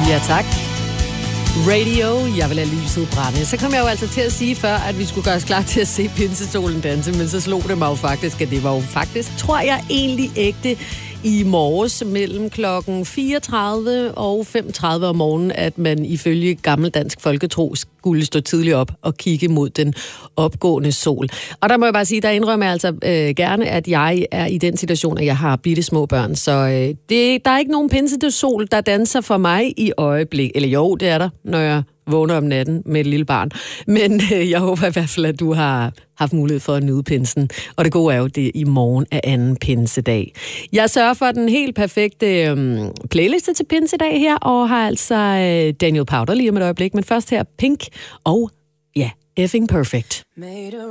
Ja, tak. Radio, jeg vil have lyset brænde. Så kom jeg jo altså til at sige før, at vi skulle gøre os klar til at se pinsesolen danse, men så slog det mig jo faktisk, at det var jo faktisk, tror jeg, egentlig ægte i morges mellem klokken 34 og 35 om morgenen, at man ifølge gammeldansk folketro skulle stå tidligt op og kigge mod den opgående sol. Og der må jeg bare sige, der indrømmer jeg altså gerne, at jeg er i den situation, at jeg har bitte små børn. Så der er ikke nogen pinsesol, der danser for mig i øjeblik. Eller jo, det er der, når jeg vågner om natten med et lille barn. Men jeg håber i hvert fald, at du har haft mulighed for at nyde pinsen. Og det gode er jo, det i morgen er anden pinsedag. Jeg sørger for den helt perfekte playliste til pinsedag her, og har altså Daniel Powter lige om et øjeblik. Men først her Pink og ja, Effing Perfect.